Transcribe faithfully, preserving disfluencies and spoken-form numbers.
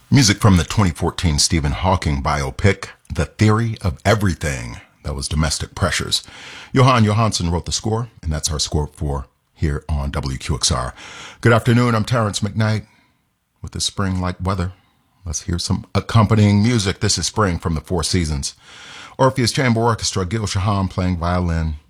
Music from the twenty fourteen Stephen Hawking biopic, The Theory of Everything. That was Domestic Pressures. Johan Johansson wrote the score, and that's our score for here on W Q X R. Good afternoon, I'm Terrence McKnight. With the spring-like weather, let's hear some accompanying music. This is Spring from the Four Seasons. Orpheus Chamber Orchestra, Gil Shahan playing violin,